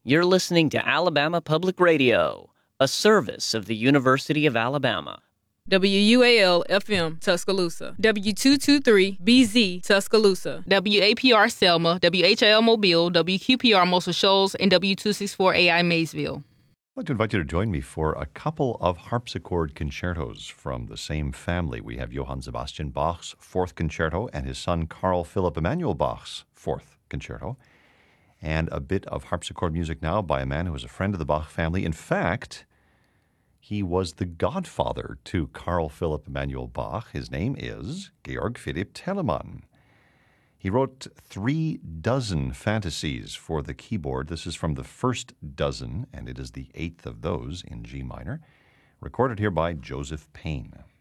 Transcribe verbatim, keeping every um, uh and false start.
You're listening to Alabama Public Radio, a service of the University of Alabama. W U A L F M Tuscaloosa, W two twenty-three B Z Tuscaloosa, W A P R Selma, W H L Mobile, W Q P R Muscle Shoals, and W two sixty-four A I Maysville. I'd like to invite you to join me for a couple of harpsichord concertos from the same family. We have Johann Sebastian Bach's Fourth Concerto and his son Carl Philipp Emanuel Bach's Fourth Concerto, and a bit of harpsichord music now by a man who is a friend of the Bach family. In fact, he was the godfather to Carl Philipp Emanuel Bach. His name is Georg Philipp Telemann. He wrote three dozen fantasies for the keyboard. This is from the first dozen, and it is the eighth of those in G minor, recorded here by Joseph Payne.